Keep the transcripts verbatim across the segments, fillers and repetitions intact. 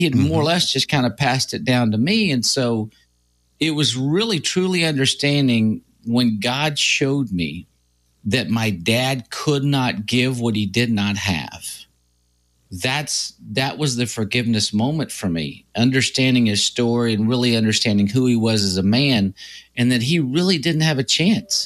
he had mm-hmm. more or less just kind of passed it down to me. And so it was really, truly understanding when God showed me that my dad could not give what he did not have. That's that was the forgiveness moment for me, understanding his story and really understanding who he was as a man, and that he really didn't have a chance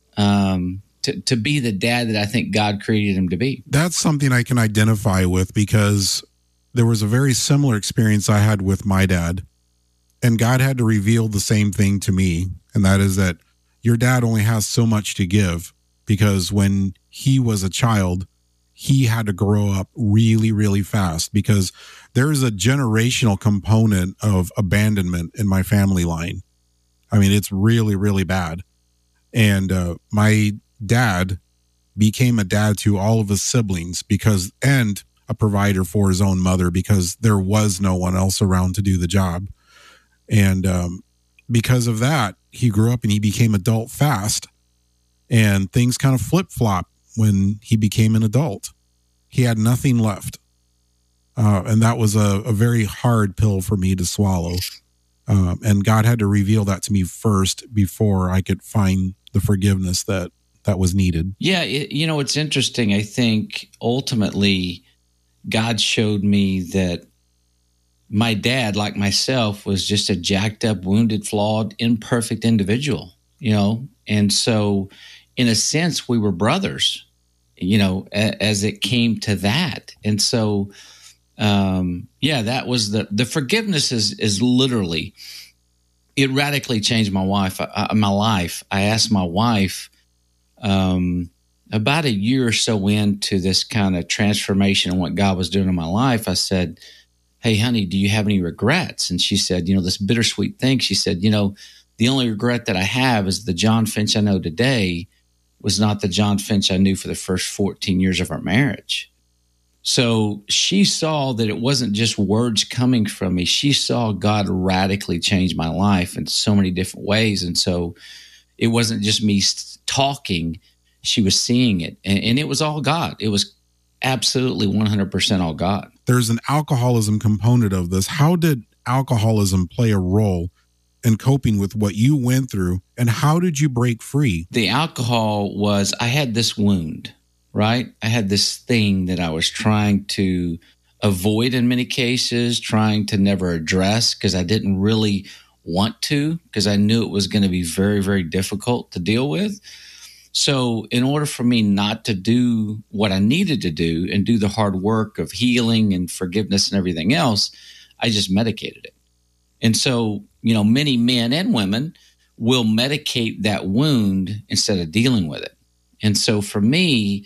um, to, to be the dad that I think God created him to be. That's something I can identify with, because there was a very similar experience I had with my dad, and God had to reveal the same thing to me, and that is that your dad only has so much to give, because when he was a child, he had to grow up really, really fast, because there is a generational component of abandonment in my family line. I mean, it's really, really bad. And uh, my dad became a dad to all of his siblings because, and a provider for his own mother, because there was no one else around to do the job. And um, because of that, he grew up and he became adult fast, and things kind of flip-flop when he became an adult. He had nothing left. Uh, and that was a, a very hard pill for me to swallow. Um, and God had to reveal that to me first before I could find the forgiveness that, that was needed. Yeah, it, you know, it's interesting. I think ultimately God showed me that my dad, like myself, was just a jacked up, wounded, flawed, imperfect individual, you know? And so in a sense, we were brothers, you know, a, as it came to that. And so, um, yeah, that was the, the forgiveness is, is literally, it radically changed my wife, uh, my life. I asked my wife, um, about a year or so into this kind of transformation and what God was doing in my life, I said, "Hey, honey, do you have any regrets?" And she said, you know, this bittersweet thing. She said, you know, the only regret that I have is the John Finch I know today was not the John Finch I knew for the first fourteen years of our marriage. So she saw that it wasn't just words coming from me. She saw God radically change my life in so many different ways. And so it wasn't just me talking. She was seeing it. And, and it was all God. It was absolutely one hundred percent all God. There's an alcoholism component of this. How did alcoholism play a role in coping with what you went through, and how did you break free? The alcohol was, I had this wound, right? I had this thing that I was trying to avoid in many cases, trying to never address because I didn't really want to, because I knew it was going to be very, very difficult to deal with. So in order for me not to do what I needed to do and do the hard work of healing and forgiveness and everything else, I just medicated it. And so, you know, many men and women will medicate that wound instead of dealing with it. And so for me,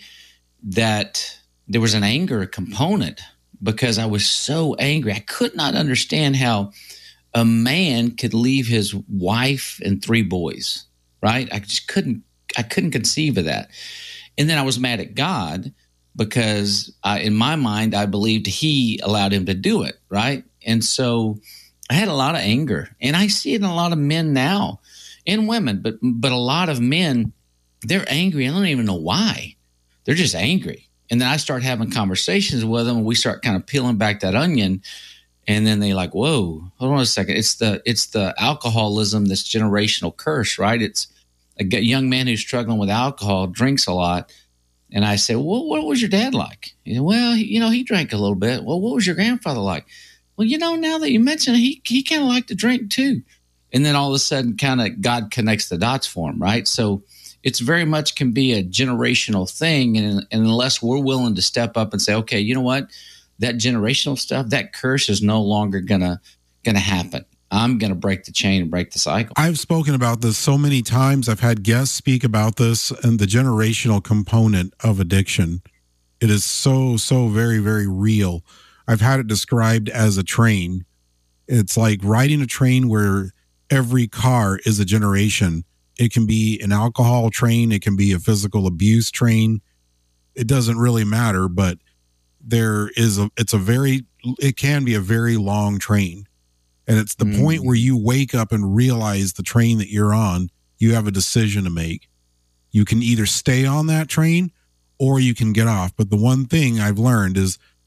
that there was an anger component because I was so angry. I could not understand how a man could leave his wife and three boys, right? I just couldn't, I couldn't conceive of that. And then I was mad at God because I, in my mind, I believed he allowed him to do it, right? And so I had a lot of anger, and I see it in a lot of men now, and women, but but a lot of men, they're angry. I don't even know why. They're just angry. And then I start having conversations with them, and we start kind of peeling back that onion, and then they like, whoa, hold on a second. It's the it's the alcoholism, this generational curse, right? It's a young man who's struggling with alcohol, drinks a lot, and I say, well, what was your dad like? You know, well, you know, he drank a little bit. Well, what was your grandfather like? Well, you know, now that you mention it, he, he kind of liked to drink too. And then all of a sudden, kind of God connects the dots for him, right? So it's very much can be a generational thing. And, and unless we're willing to step up and say, okay, you know what? That generational stuff, that curse is no longer gonna gonna happen. I'm going to break the chain and break the cycle. I've spoken about this so many times. I've had guests speak about this and the generational component of addiction. It is so, so very, very real. I've had it described as a train. It's like riding a train where every car is a generation. It can be an alcohol train. It can be a physical abuse train. It doesn't really matter, but there is a, it's a very, it can be a very long train. And it's the mm. point where you wake up and realize the train that you're on, you have a decision to make. You can either stay on that train or you can get off. But the one thing I've learned is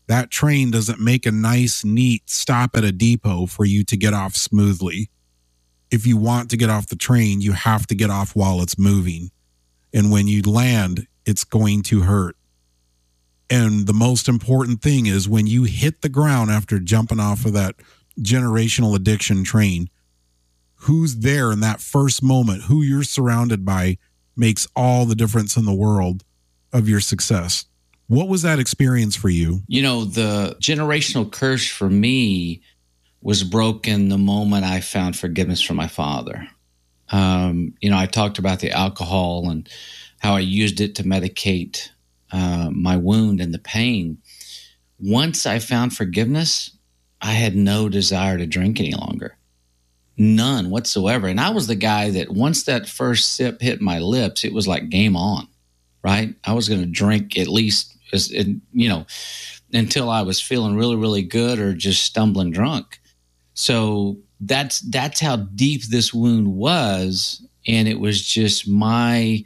that train doesn't make a nice, neat stop at a depot for you to get off smoothly. If you want to get off the train, you have to get off while it's moving. And when you land, it's going to hurt. And the most important thing is when you hit the ground after jumping off of that generational addiction train, who's there in that first moment, who you're surrounded by, makes all the difference in the world of your success. What was that experience for you? You know, the generational curse for me was broken the moment I found forgiveness from my father. Um, you know, I talked about the alcohol and how I used it to medicate uh, my wound and the pain. Once I found forgiveness, I had no desire to drink any longer. None whatsoever. And I was the guy that once that first sip hit my lips, it was like game on, right? I was going to drink at least, you know, until I was feeling really, really good or just stumbling drunk. So that's that's how deep this wound was. And it was just my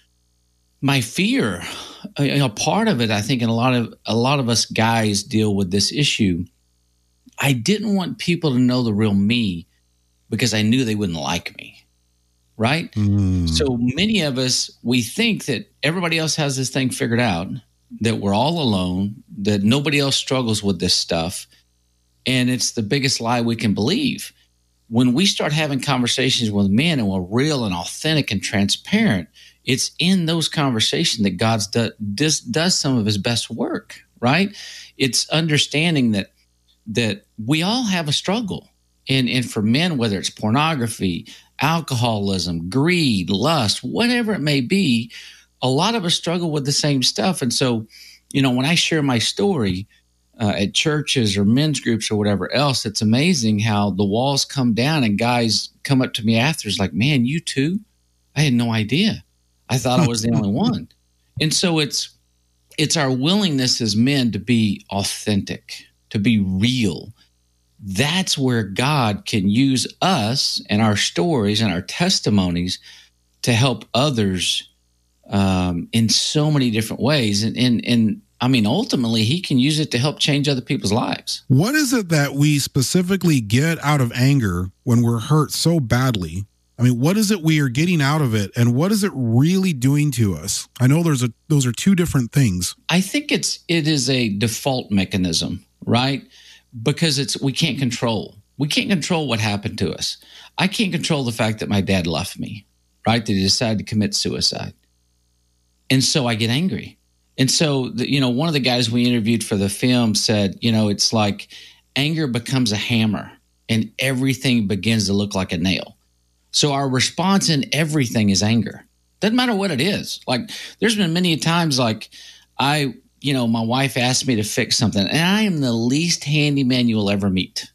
my fear. A, a part of it, I think, and a lot of a lot of us guys deal with this issue. I didn't want people to know the real me because I knew they wouldn't like me, right? Mm. So many of us, we think that everybody else has this thing figured out, that we're all alone, that nobody else struggles with this stuff. And it's the biggest lie we can believe. When we start having conversations with men and we're real and authentic and transparent, it's in those conversations that God do, does, does some of his best work, right? It's understanding that that we all have a struggle. And, and for men, whether it's pornography, alcoholism, greed, lust, whatever it may be, a lot of us struggle with the same stuff. And so, you know, when I share my story uh, at churches or men's groups or whatever else, it's amazing how the walls come down and guys come up to me after. It's like, man, you too? I had no idea. I thought I was the only one. And so it's it's our willingness as men to be authentic, to be real. That's where God can use us and our stories and our testimonies to help others um, in so many different ways. And, and, and I mean, ultimately, he can use it to help change other people's lives. What is it that we specifically get out of anger when we're hurt so badly? I mean, what is it we are getting out of it, and what is it really doing to us? I know there's a those are two different things. I think it's it is a default mechanism, right? Because it's we can't control. We can't control what happened to us. I can't control the fact that my dad left me, right? That he decided to commit suicide. And so I get angry. And so, the, you know, one of the guys we interviewed for the film said, you know, it's like anger becomes a hammer and everything begins to look like a nail. So our response in everything is anger. Doesn't matter what it is. Like there's been many times like I, you know, my wife asked me to fix something and I am the least handyman you'll ever meet.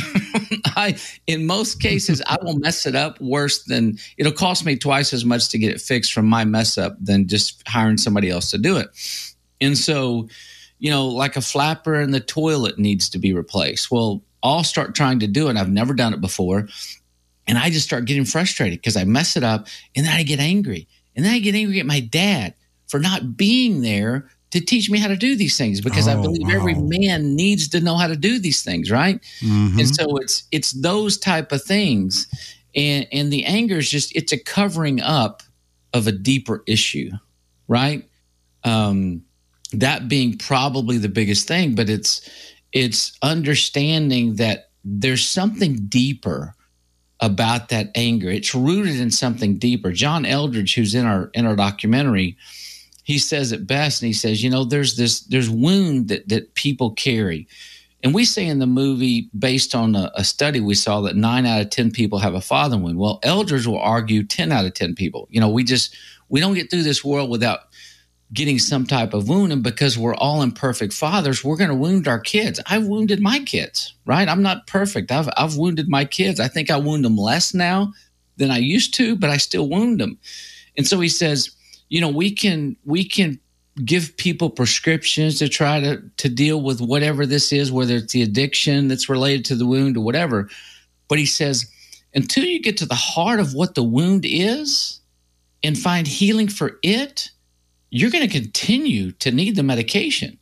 I, in most cases, I will mess it up worse than it'll cost me twice as much to get it fixed from my mess up than just hiring somebody else to do it. And so, you know, like a flapper in the toilet needs to be replaced. Well, I'll start trying to do it. I've never done it before. And I just start getting frustrated because I mess it up and then I get angry. And then I get angry at my dad for not being there to teach me how to do these things because oh, I believe wow. every man needs to know how to do these things, right? Mm-hmm. And so it's it's those type of things. And, and the anger is just, it's a covering up of a deeper issue, right? Um, that being probably the biggest thing, but it's it's understanding that there's something deeper about that anger. It's rooted in something deeper. John Eldredge, who's in our in our documentary, he says it best, and he says, you know, there's this there's wound that that people carry. And we say in the movie, based on a, a study we saw, that nine out of ten people have a father wound. Well, Eldredge will argue ten out of ten people. You know, we just we don't get through this world without getting some type of wound. And because we're all imperfect fathers, we're going to wound our kids. I've wounded my kids, right? I'm not perfect. I've I've wounded my kids. I think I wound them less now than I used to, but I still wound them. And so he says, you know, we can we can give people prescriptions to try to, to deal with whatever this is, whether it's the addiction that's related to the wound or whatever. But he says, until you get to the heart of what the wound is and find healing for it, you're going to continue to need the medication.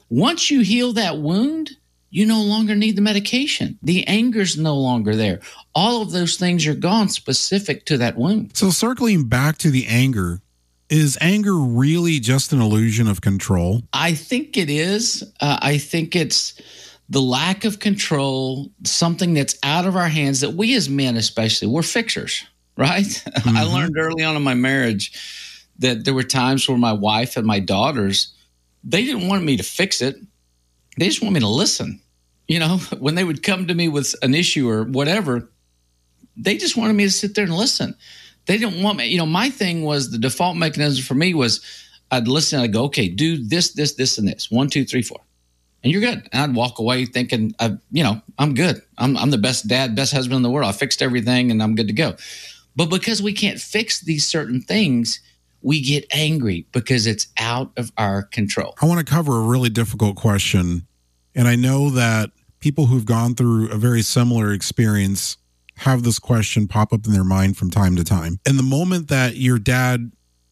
Once you heal that wound, you no longer need the medication. The anger's no longer there. All of those things are gone specific to that wound. So circling back to the anger, is anger really just an illusion of control? I think it is. Uh, I think it's the lack of control, something that's out of our hands that we as men especially, we're fixers, right? Mm-hmm. I learned early on in my marriage that there were times where my wife and my daughters, they didn't want me to fix it. They just want me to listen. You know, when they would come to me with an issue or whatever, they just wanted me to sit there and listen. They didn't want me. You know, my thing was the default mechanism for me was I'd listen and I'd go, okay, do this, this, this, and this. One, two, three, four. And you're good. And I'd walk away thinking, I, you know, I'm good. I'm, I'm the best dad, best husband in the world. I fixed everything and I'm good to go. But because we can't fix these certain things, we get angry because it's out of our control. I want to cover a really difficult question. And I know that people who've gone through a very similar experience have this question pop up in their mind from time to time. In the moment that your dad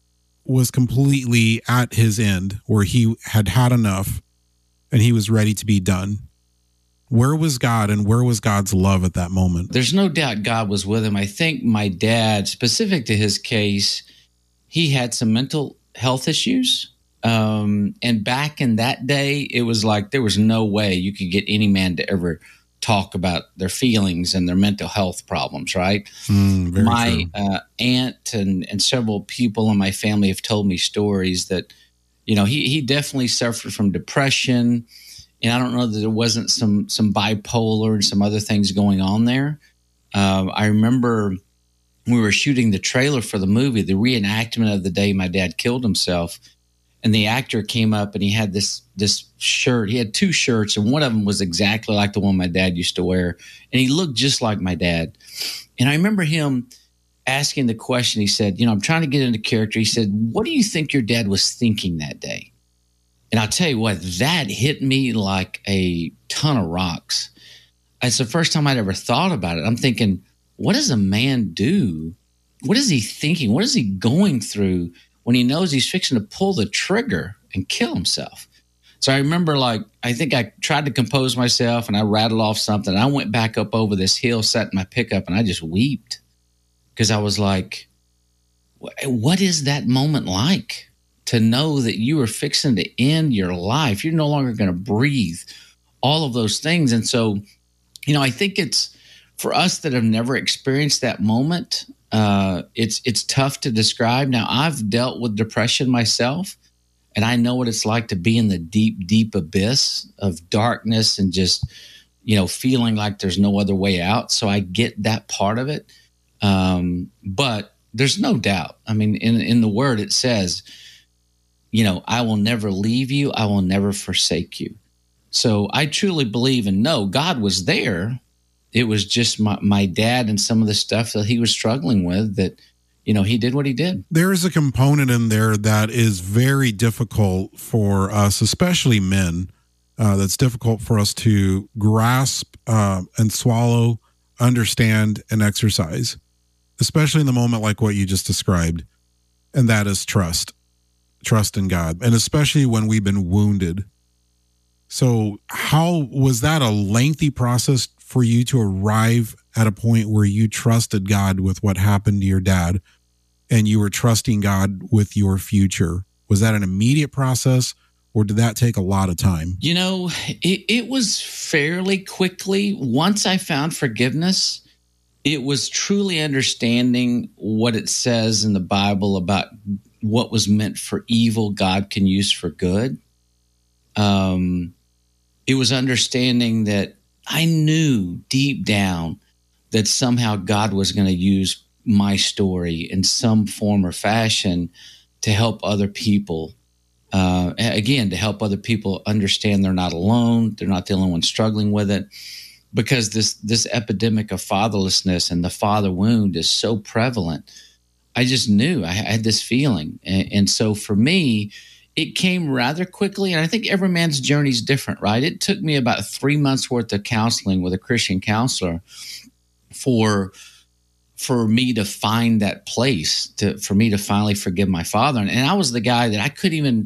was completely at his end, where he had had enough and he was ready to be done, where was God and where was God's love at that moment? There's no doubt God was with him. I think my dad, specific to his case, he had some mental health issues. Um, and back in that day, it was like there was no way you could get any man to ever talk about their feelings and their mental health problems, right? Mm, very my true. Uh, aunt and, and several people in my family have told me stories that, you know, he, he definitely suffered from depression. And I don't know that there wasn't some some bipolar and some other things going on there. Uh, I remember we were shooting the trailer for the movie, the reenactment of the day my dad killed himself. And the actor came up and he had this this shirt. He had two shirts, and one of them was exactly like the one my dad used to wear. And he looked just like my dad. And I remember him asking the question. He said, you know, I'm trying to get into character. He said, what do you think your dad was thinking that day? And I'll tell you what, that hit me like a ton of rocks. It's the first time I'd ever thought about it. I'm thinking, what does a man do? What is he thinking? What is he going through when he knows he's fixing to pull the trigger and kill himself? So I remember, like, I think I tried to compose myself and I rattled off something. I went back up over this hill, sat in my pickup, and I just wept because I was like, what is that moment like? To know that you are fixing to end your life. You're no longer going to breathe, all of those things. And so, you know, I think it's for us that have never experienced that moment, uh, it's it's tough to describe. Now, I've dealt with depression myself, and I know what it's like to be in the deep, deep abyss of darkness and just, you know, feeling like there's no other way out. So I get that part of it. Um, but there's no doubt. I mean, in, in the word, it says, you know, I will never leave you. I will never forsake you. So I truly believe and know God was there. It was just my, my dad and some of the stuff that he was struggling with that, you know, he did what he did. There is a component in there that is very difficult for us, especially men, uh, that's difficult for us to grasp uh, and swallow, understand, and exercise, especially in the moment like what you just described, and that is trust. Trust in God, and especially when we've been wounded. So how was that a lengthy process for you to arrive at a point where you trusted God with what happened to your dad and you were trusting God with your future? Was that an immediate process, or did that take a lot of time? You know, it, it was fairly quickly. Once I found forgiveness, it was truly understanding what it says in the Bible about what was meant for evil, God can use for good. Um, it was understanding that I knew deep down that somehow God was going to use my story in some form or fashion to help other people. Uh, again, to help other people understand they're not alone. They're not the only ones struggling with it. Because this this epidemic of fatherlessness and the father wound is so prevalent. I just knew I had this feeling. And, and so for me, it came rather quickly. And I think every man's journey is different, right? It took me about three months worth of counseling with a Christian counselor for, for me to find that place, to for me to finally forgive my father. And, and I was the guy that I couldn't even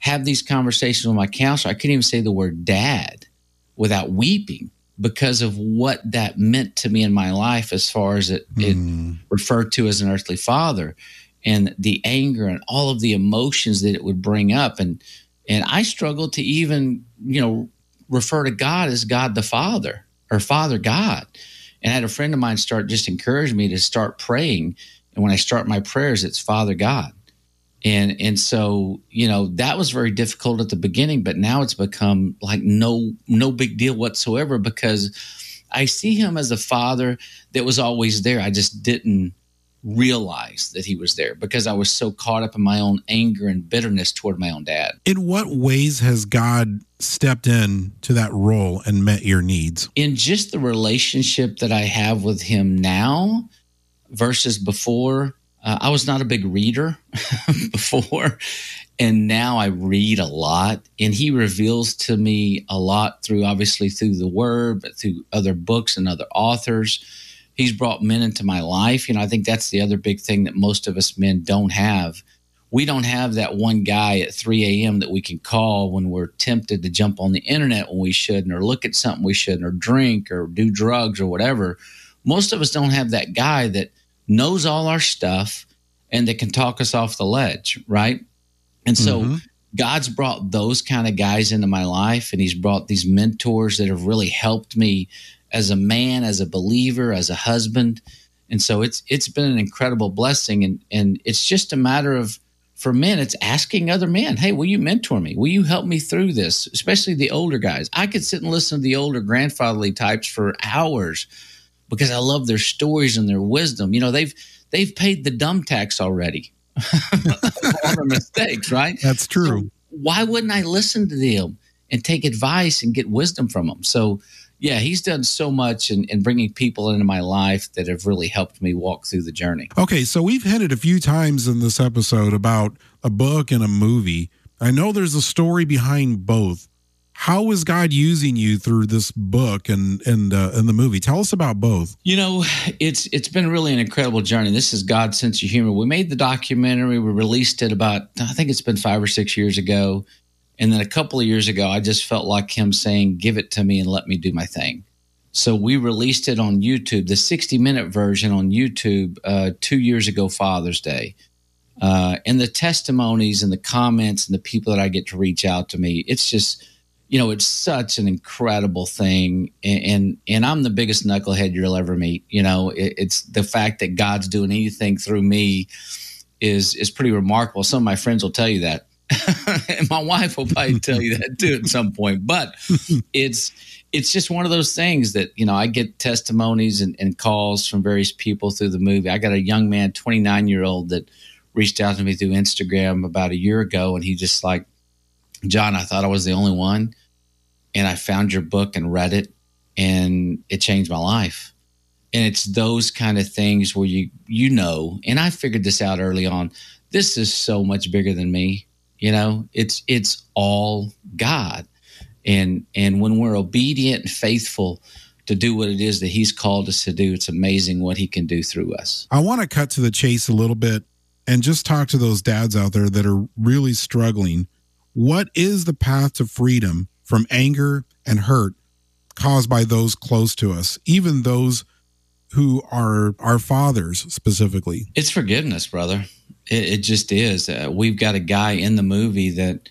have these conversations with my counselor. I couldn't even say the word dad without weeping because of what that meant to me in my life as far as it, mm. it referred to as an earthly father, and the anger and all of the emotions that it would bring up. And and I struggled to even, you know, refer to God as God the Father or Father God. And I had a friend of mine start just encourage me to start praying. And when I start my prayers, it's Father God. And and so, you know, that was very difficult at the beginning, but now it's become like no no big deal whatsoever because I see him as a father that was always there. I just didn't realize that he was there because I was so caught up in my own anger and bitterness toward my own dad. In what ways has God stepped in to that role and met your needs? In just the relationship that I have with him now versus before. Uh, I was not a big reader before, and now I read a lot, and he reveals to me a lot through, obviously through the word, but through other books and other authors. He's brought men into my life. You know, I think that's the other big thing that most of us men don't have. We don't have that one guy at three a.m. that we can call when we're tempted to jump on the internet when we shouldn't, or look at something we shouldn't, or drink or do drugs or whatever. Most of us don't have that guy that knows all our stuff and that can talk us off the ledge, right? And so mm-hmm. God's brought those kind of guys into my life, and he's brought these mentors that have really helped me as a man, as a believer, as a husband. And so it's it's been an incredible blessing. And, and it's just a matter of, for men, it's asking other men, hey, will you mentor me? Will you help me through this? Especially the older guys. I could sit and listen to the older grandfatherly types for hours because I love their stories and their wisdom. You know, they've they've paid the dumb tax already on their mistakes, right? That's true. So why wouldn't I listen to them and take advice and get wisdom from them? So, yeah, he's done so much in, in bringing people into my life that have really helped me walk through the journey. Okay, so we've hinted a few times in this episode about a book and a movie. I know there's a story behind both. How is God using you through this book and and uh, and the movie? Tell us about both. You know, it's it's been really an incredible journey. This is God's sense of humor. We made the documentary. We released it about, I think it's been five or six years ago. And then a couple of years ago, I just felt like him saying, give it to me and let me do my thing. So we released it on YouTube, the sixty-minute version on YouTube uh, two years ago, Father's Day. Uh, and the testimonies and the comments and the people that I get to reach out to me, it's just, you know, it's such an incredible thing. And, and, and I'm the biggest knucklehead you'll ever meet. You know, it, it's the fact that God's doing anything through me is, is pretty remarkable. Some of my friends will tell you that. And my wife will probably tell you that too at some point. But it's it's just one of those things that, you know, I get testimonies and, and calls from various people through the movie. I got a young man, twenty-nine-year-old, that reached out to me through Instagram about a year ago, and he just like, John, I thought I was the only one, and I found your book and read it, and it changed my life. And it's those kind of things where you you know, and I figured this out early on, this is so much bigger than me. You know, it's it's all God. And and when we're obedient and faithful to do what it is that he's called us to do, it's amazing what he can do through us. I want to cut to the chase a little bit and just talk to those dads out there that are really struggling. What is the path to freedom from anger and hurt caused by those close to us, even those who are our fathers specifically? It's forgiveness, brother. It, it just is. Uh, we've got a guy in the movie that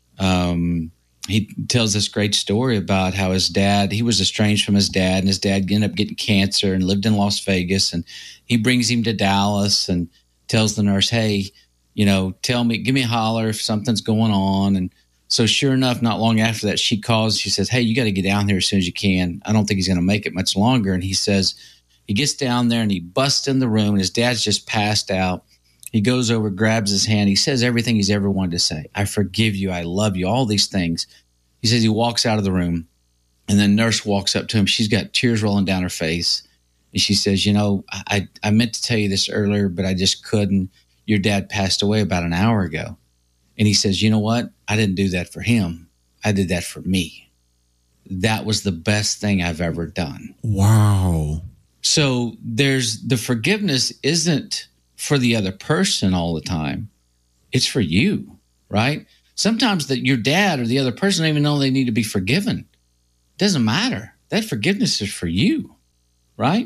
um, he tells this great story about how his dad, he was estranged from his dad, and his dad ended up getting cancer and lived in Las Vegas. And he brings him to Dallas and tells the nurse, hey, you know, tell me, give me a holler if something's going on. And so sure enough, not long after that, she calls. She says, hey, you got to get down here as soon as you can. I don't think he's going to make it much longer. And he says, he gets down there and he busts in the room, and his dad's just passed out. He goes over, grabs his hand. He says everything he's ever wanted to say. I forgive you. I love you. All these things. He says he walks out of the room, and the nurse walks up to him. She's got tears rolling down her face. And she says, you know, I, I meant to tell you this earlier, but I just couldn't. Your dad passed away about an hour ago. And he says, you know what? I didn't do that for him. I did that for me. That was the best thing I've ever done. Wow. So there's the forgiveness isn't for the other person all the time. It's for you, right? Sometimes that your dad or the other person don't even know they need to be forgiven. It doesn't matter. That forgiveness is for you, right?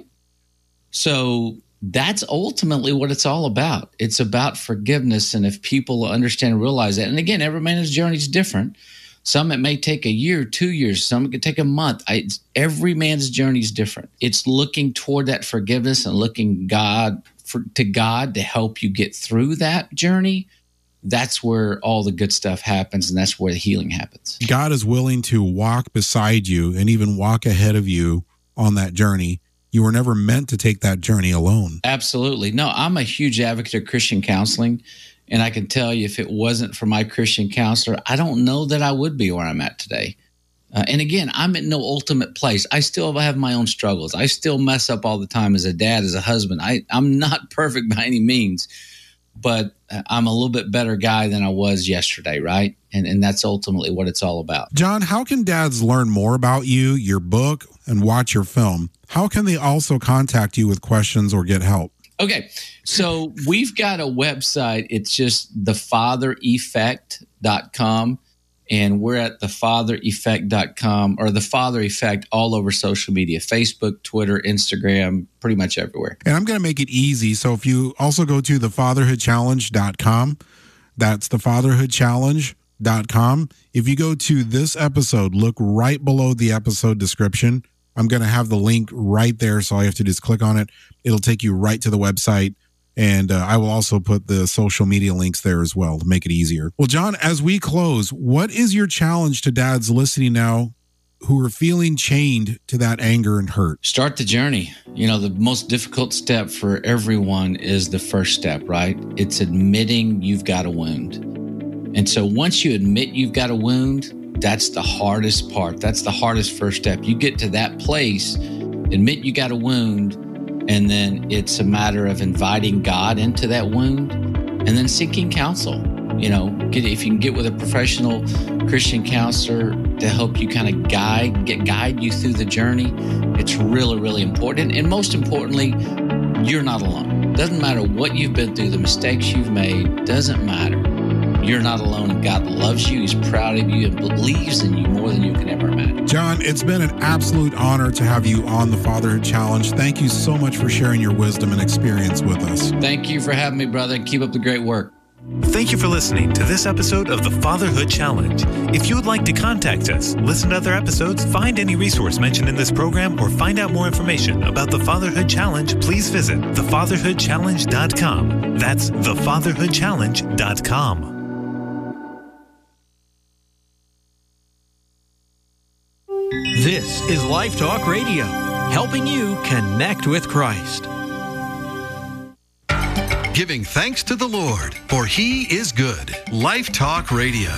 So that's ultimately what it's all about. It's about forgiveness. And if people understand and realize that, and again, every man's journey is different. Some it may take a year, two years. Some it could take a month. I, every man's journey is different. It's looking toward that forgiveness and looking God for, to God to help you get through that journey. That's where all the good stuff happens, and that's where the healing happens. God is willing to walk beside you and even walk ahead of you on that journey. You were never meant to take that journey alone. Absolutely. No, I'm a huge advocate of Christian counseling. And I can tell you, if it wasn't for my Christian counselor, I don't know that I would be where I'm at today. Uh, and again, I'm at no ultimate place. I still have my own struggles. I still mess up all the time as a dad, as a husband. I, I'm not perfect by any means, but I'm a little bit better guy than I was yesterday, right? And, and that's ultimately what it's all about. John, how can dads learn more about you, your book, and watch your film? How can they also contact you with questions or get help? Okay, so we've got a website. It's just the father effect dot com, and we're at the father effect dot com, or The Father Effect, all over social media, Facebook, Twitter, Instagram, pretty much everywhere. And I'm going to make it easy. So if you also go to the fatherhood challenge dot com, that's the fatherhood challenge dot com. If you go to this episode, look right below the episode description. I'm going to have the link right there, so all you have to do is click on it. It'll take you right to the website, and uh, I will also put the social media links there as well to make it easier. Well, John, as we close, what is your challenge to dads listening now who are feeling chained to that anger and hurt? Start the journey. You know, the most difficult step for everyone is the first step, right? It's admitting you've got a wound. And so once you admit you've got a wound, that's the hardest part. That's the hardest first step. You get to that place, admit you got a wound, and then it's a matter of inviting God into that wound and then seeking counsel. You know, get, if you can get with a professional Christian counselor to help you kind of guide, get guide you through the journey, it's really, really important. And most importantly, you're not alone. Doesn't matter what you've been through, the mistakes you've made, doesn't matter. You're not alone, and God loves you. He's proud of you and believes in you more than you can ever imagine. John, it's been an absolute honor to have you on the Fatherhood Challenge. Thank you so much for sharing your wisdom and experience with us. Thank you for having me, brother. Keep up the great work. Thank you for listening to this episode of the Fatherhood Challenge. If you would like to contact us, listen to other episodes, find any resource mentioned in this program, or find out more information about the Fatherhood Challenge, please visit the fatherhood challenge dot com. That's the fatherhood challenge dot com. This is Life Talk Radio, helping you connect with Christ. Giving thanks to the Lord, for He is good. Life Talk Radio.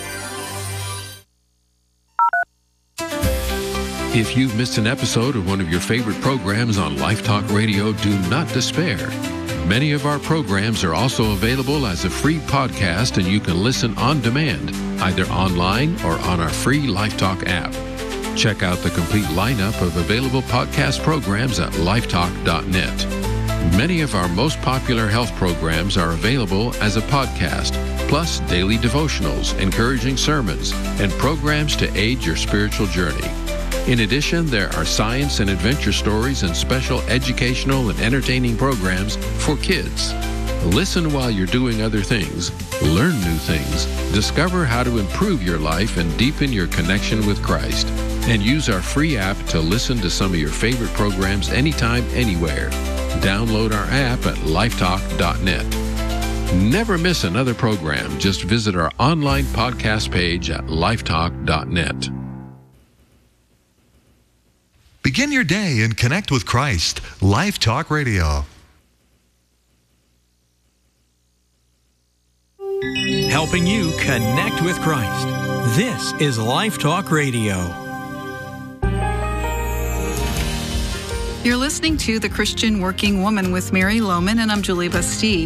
If you've missed an episode of one of your favorite programs on Life Talk Radio, do not despair. Many of our programs are also available as a free podcast, and you can listen on demand, either online or on our free Life Talk app. Check out the complete lineup of available podcast programs at lifetalk dot net. Many of our most popular health programs are available as a podcast, plus daily devotionals, encouraging sermons, and programs to aid your spiritual journey. In addition, there are science and adventure stories and special educational and entertaining programs for kids. Listen while you're doing other things, learn new things, discover how to improve your life and deepen your connection with Christ. And use our free app to listen to some of your favorite programs anytime, anywhere. Download our app at lifetalk dot net. Never miss another program. Just visit our online podcast page at lifetalk dot net. Begin your day and connect with Christ. Life Talk Radio. Helping you connect with Christ. This is Life Talk Radio. You're listening to The Christian Working Woman with Mary Lohman, and I'm Julie Bastide.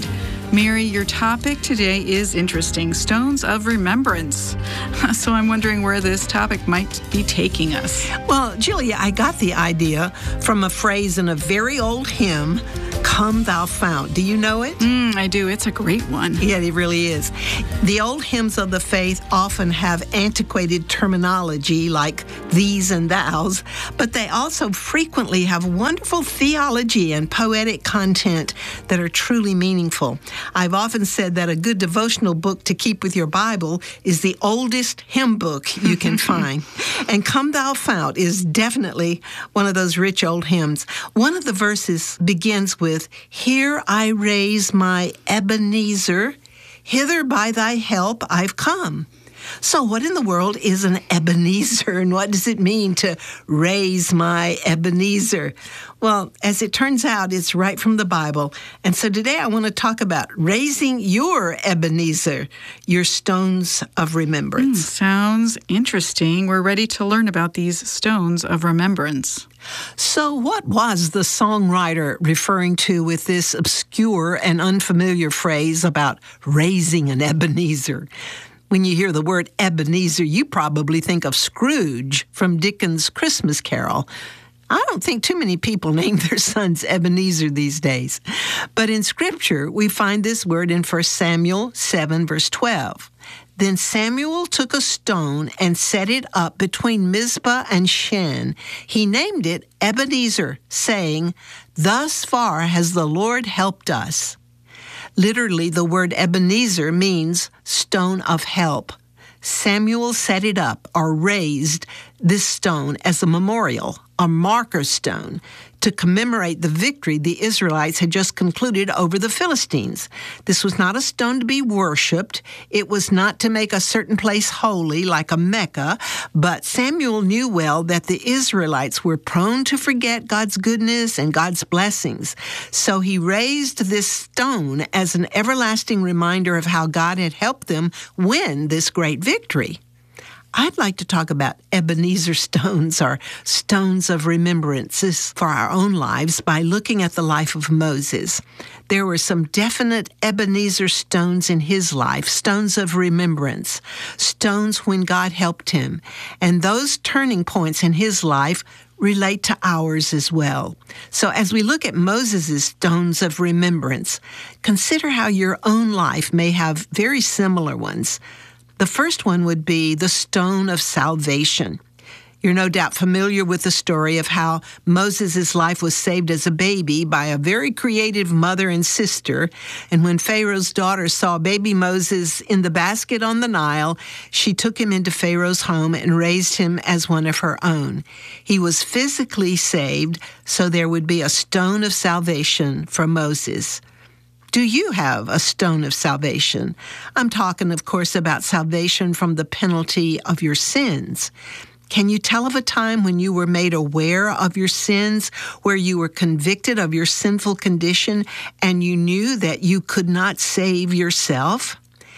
Mary, your topic today is interesting, stones of remembrance. So I'm wondering where this topic might be taking us. Well, Julia, I got the idea from a phrase in a very old hymn, Come Thou Fount. Do you know it? Mm, I do. It's a great one. Yeah, it really is. The old hymns of the faith often have antiquated terminology like these and thous, but they also frequently have wonderful theology and poetic content that are truly meaningful. I've often said that a good devotional book to keep with your Bible is the oldest hymn book you can find. And Come Thou Fount is definitely one of those rich old hymns. One of the verses begins with, Here I raise my Ebenezer, hither by thy help I've come. So what in the world is an Ebenezer, and what does it mean to raise my Ebenezer? Well, as it turns out, it's right from the Bible. And so today I want to talk about raising your Ebenezer, your stones of remembrance. Mm, sounds interesting. We're ready to learn about these stones of remembrance. So what was the songwriter referring to with this obscure and unfamiliar phrase about raising an Ebenezer? When you hear the word Ebenezer, you probably think of Scrooge from Dickens' Christmas Carol. I don't think too many people name their sons Ebenezer these days. But in Scripture, we find this word in First Samuel seven, verse twelve. Then Samuel took a stone and set it up between Mizpah and Shen. He named it Ebenezer, saying, Thus far has the Lord helped us. Literally, the word Ebenezer means stone of help. Samuel set it up, or raised this stone as a memorial, a marker stone, to commemorate the victory the Israelites had just concluded over the Philistines. This was not a stone to be worshipped. It was not to make a certain place holy, like a Mecca, but Samuel knew well that the Israelites were prone to forget God's goodness and God's blessings. So he raised this stone as an everlasting reminder of how God had helped them win this great victory. I'd like to talk about Ebenezer stones, or stones of remembrances for our own lives, by looking at the life of Moses. There were some definite Ebenezer stones in his life, stones of remembrance, stones when God helped him. And those turning points in his life relate to ours as well. So as we look at Moses' stones of remembrance, consider how your own life may have very similar ones. The first one would be the stone of salvation. You're no doubt familiar with the story of how Moses' life was saved as a baby by a very creative mother and sister. And when Pharaoh's daughter saw baby Moses in the basket on the Nile, she took him into Pharaoh's home and raised him as one of her own. He was physically saved, so there would be a stone of salvation for Moses. Do you have a stone of salvation? I'm talking, of course, about salvation from the penalty of your sins. Can you tell of a time when you were made aware of your sins, where you were convicted of your sinful condition, and you knew that you could not save yourself?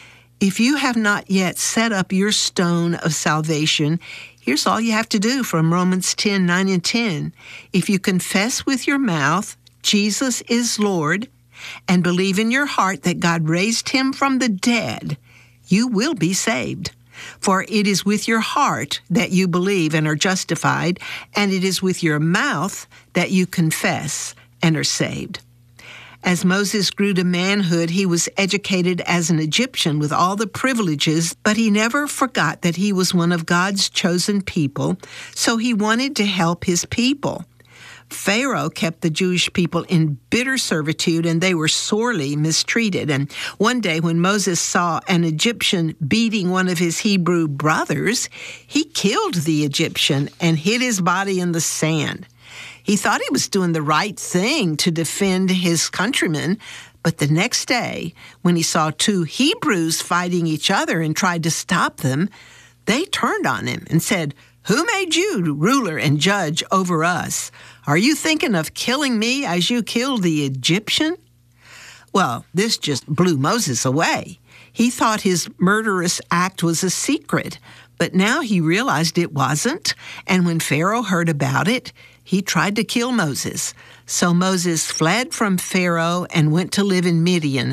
If you have not yet set up your stone of salvation, here's all you have to do from Romans ten, nine and ten. If you confess with your mouth, Jesus is Lord, and believe in your heart that God raised him from the dead, you will be saved. For it is with your heart that you believe and are justified, and it is with your mouth that you confess and are saved. As Moses grew to manhood, he was educated as an Egyptian with all the privileges, but he never forgot that he was one of God's chosen people, so he wanted to help his people. Pharaoh kept the Jewish people in bitter servitude, and they were sorely mistreated. And one day when Moses saw an Egyptian beating one of his Hebrew brothers, he killed the Egyptian and hid his body in the sand. He thought he was doing the right thing to defend his countrymen, but the next day, when he saw two Hebrews fighting each other and tried to stop them, they turned on him and said, "Who made you ruler and judge over us? Are you thinking of killing me as you killed the Egyptian?" Well, this just blew Moses away. He thought his murderous act was a secret, but now he realized it wasn't. And when Pharaoh heard about it, he tried to kill Moses. So Moses fled from Pharaoh and went to live in Midian,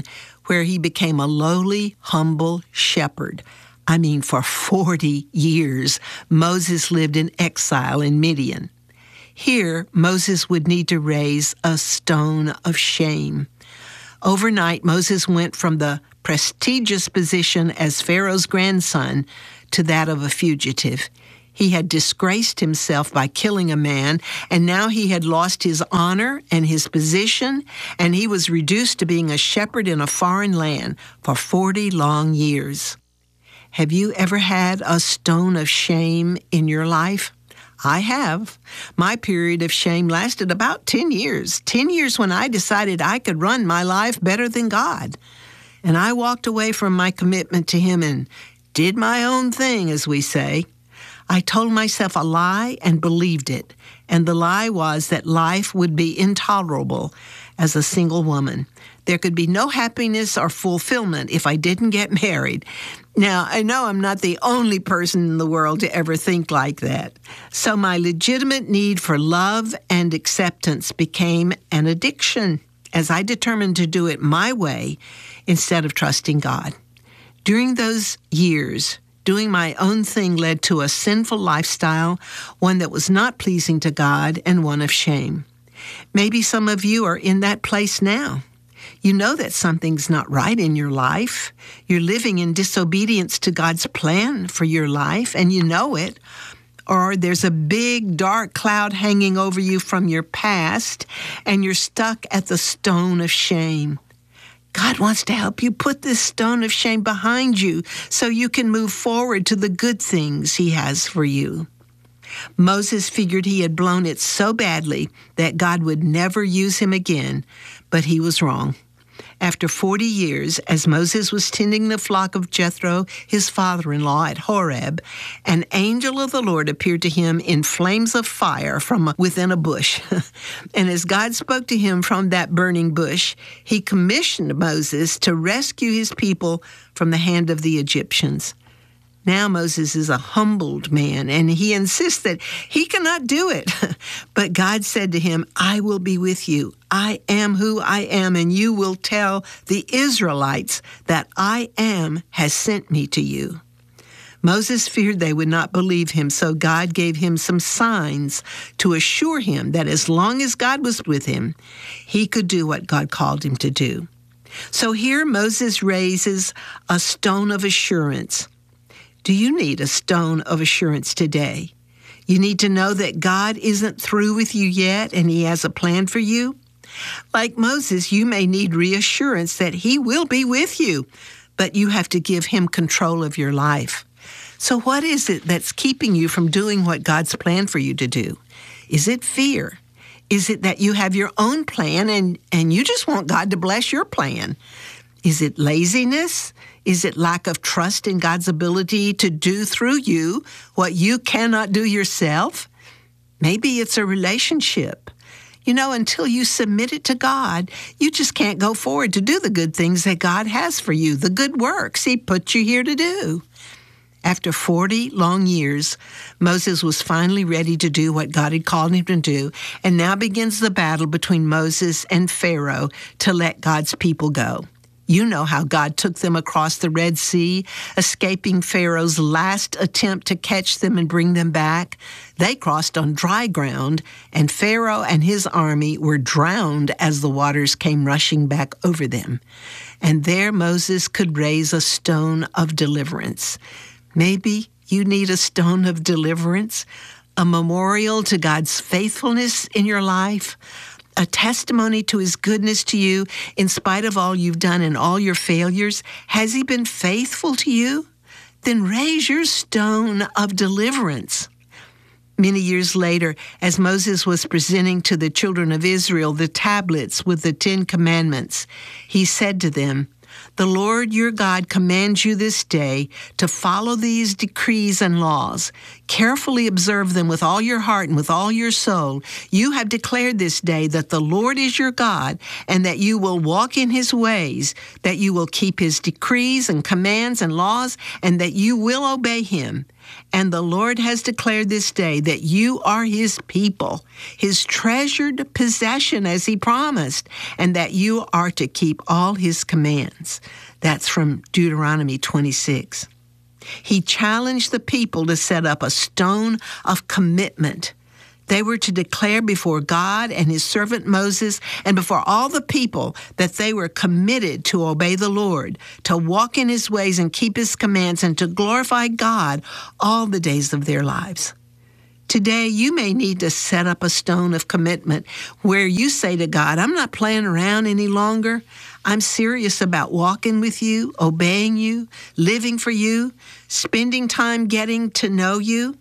where he became a lowly, humble shepherd. I mean, for forty years, Moses lived in exile in Midian. Here, Moses would need to raise a stone of shame. Overnight, Moses went from the prestigious position as Pharaoh's grandson to that of a fugitive. He had disgraced himself by killing a man, and now he had lost his honor and his position, and he was reduced to being a shepherd in a foreign land for forty long years. Have you ever had a stone of shame in your life? I have. My period of shame lasted about ten years. ten years when I decided I could run my life better than God. And I walked away from my commitment to Him and did my own thing, as we say. I told myself a lie and believed it. And the lie was that life would be intolerable as a single woman. There could be no happiness or fulfillment if I didn't get married. Now, I know I'm not the only person in the world to ever think like that. So my legitimate need for love and acceptance became an addiction as I determined to do it my way instead of trusting God. During those years, doing my own thing led to a sinful lifestyle, one that was not pleasing to God and one of shame. Maybe some of you are in that place now. You know that something's not right in your life. You're living in disobedience to God's plan for your life, and you know it. Or there's a big dark cloud hanging over you from your past, and you're stuck at the stone of shame. God wants to help you put this stone of shame behind you so you can move forward to the good things He has for you. Moses figured he had blown it so badly that God would never use him again, but he was wrong. After forty years, as Moses was tending the flock of Jethro, his father-in-law, at Horeb, an angel of the Lord appeared to him in flames of fire from within a bush. And as God spoke to him from that burning bush, He commissioned Moses to rescue His people from the hand of the Egyptians. Now Moses is a humbled man, and he insists that he cannot do it. But God said to him, I will be with you. I am who I am, and you will tell the Israelites that I am has sent me to you. Moses feared they would not believe him, so God gave him some signs to assure him that as long as God was with him, he could do what God called him to do. So here Moses raises a stone of assurance. Do you need a stone of assurance today? You need to know that God isn't through with you yet and He has a plan for you. Like Moses, you may need reassurance that He will be with you, but you have to give Him control of your life. So what is it that's keeping you from doing what God's planned for you to do? Is it fear? Is it that you have your own plan and, and you just want God to bless your plan? Is it laziness? Is it lack of trust in God's ability to do through you what you cannot do yourself? Maybe it's a relationship. You know, until you submit it to God, you just can't go forward to do the good things that God has for you, the good works He put you here to do. After forty long years, Moses was finally ready to do what God had called him to do, and now begins the battle between Moses and Pharaoh to let God's people go. You know how God took them across the Red Sea, escaping Pharaoh's last attempt to catch them and bring them back. They crossed on dry ground, and Pharaoh and his army were drowned as the waters came rushing back over them. And there Moses could raise a stone of deliverance. Maybe you need a stone of deliverance, a memorial to God's faithfulness in your life, a testimony to His goodness to you in spite of all you've done and all your failures. Has He been faithful to you? Then raise your stone of deliverance. Many years later, as Moses was presenting to the children of Israel the tablets with the Ten Commandments, he said to them, The Lord your God commands you this day to follow these decrees and laws. Carefully observe them with all your heart and with all your soul. You have declared this day that the Lord is your God and that you will walk in His ways, that you will keep His decrees and commands and laws, and that you will obey Him. And the Lord has declared this day that you are his people, his treasured possession as he promised, and that you are to keep all his commands. That's from Deuteronomy twenty-six. He challenged the people to set up a stone of commitment. They were to declare before God and his servant Moses and before all the people that they were committed to obey the Lord, to walk in his ways and keep his commands, and to glorify God all the days of their lives. Today, you may need to set up a stone of commitment where you say to God, I'm not playing around any longer. I'm serious about walking with you, obeying you, living for you, spending time getting to know you.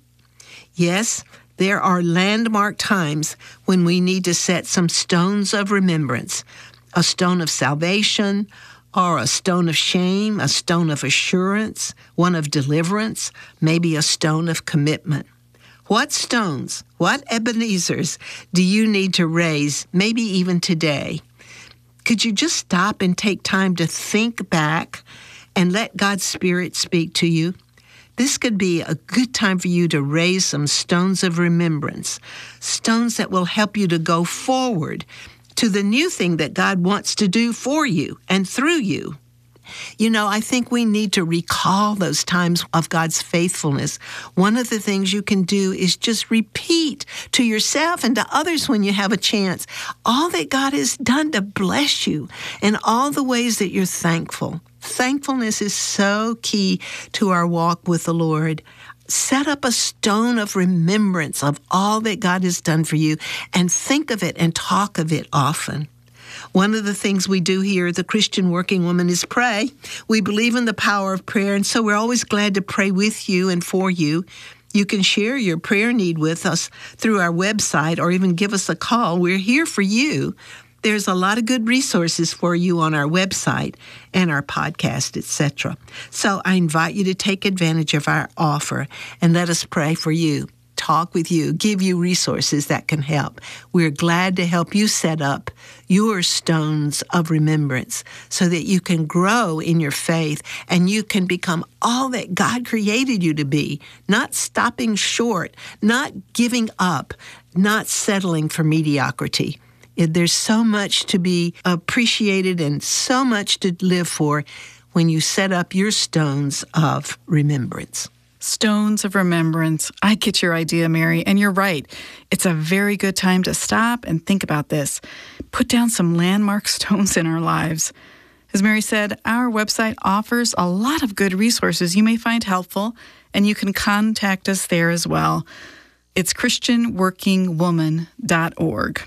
Yes, there are landmark times when we need to set some stones of remembrance, a stone of salvation, or a stone of shame, a stone of assurance, one of deliverance, maybe a stone of commitment. What stones, what Ebenezers do you need to raise, maybe even today? Could you just stop and take time to think back and let God's Spirit speak to you? This could be a good time for you to raise some stones of remembrance, stones that will help you to go forward to the new thing that God wants to do for you and through you. You know, I think we need to recall those times of God's faithfulness. One of the things you can do is just repeat to yourself and to others when you have a chance all that God has done to bless you and all the ways that you're thankful. Thankfulness is so key to our walk with the Lord. Set up a stone of remembrance of all that God has done for you and think of it and talk of it often. One of the things we do here at the Christian Working Woman is pray. We believe in the power of prayer, and so we're always glad to pray with you and for you. You can share your prayer need with us through our website or even give us a call. We're here for you. There's a lot of good resources for you on our website and our podcast, et cetera. So I invite you to take advantage of our offer and let us pray for you, talk with you, give you resources that can help. We're glad to help you set up your stones of remembrance so that you can grow in your faith and you can become all that God created you to be, not stopping short, not giving up, not settling for mediocrity. There's so much to be appreciated and so much to live for when you set up your stones of remembrance. Stones of remembrance. I get your idea, Mary, and you're right. It's a very good time to stop and think about this. Put down some landmark stones in our lives. As Mary said, our website offers a lot of good resources you may find helpful, and you can contact us there as well. It's Christian Working Woman dot org.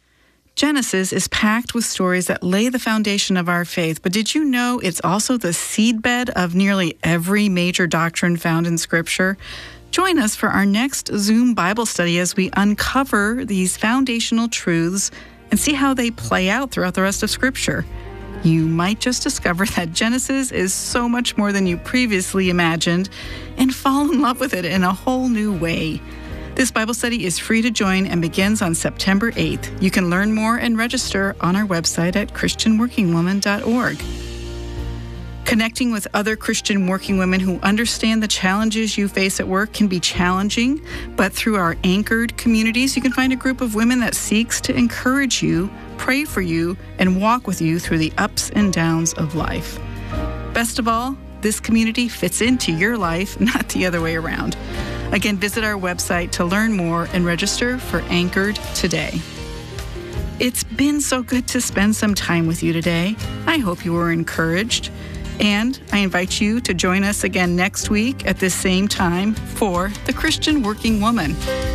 Genesis is packed with stories that lay the foundation of our faith, but did you know it's also the seedbed of nearly every major doctrine found in Scripture? Join us for our next Zoom Bible study as we uncover these foundational truths and see how they play out throughout the rest of Scripture. You might just discover that Genesis is so much more than you previously imagined and fall in love with it in a whole new way. This Bible study is free to join and begins on September eighth. You can learn more and register on our website at Christian Working Woman dot org. Connecting with other Christian working women who understand the challenges you face at work can be challenging, but through our anchored communities, you can find a group of women that seeks to encourage you, pray for you, and walk with you through the ups and downs of life. Best of all, this community fits into your life, not the other way around. Again, visit our website to learn more and register for Anchored today. It's been so good to spend some time with you today. I hope you were encouraged. And I invite you to join us again next week at this same time for The Christian Working Woman.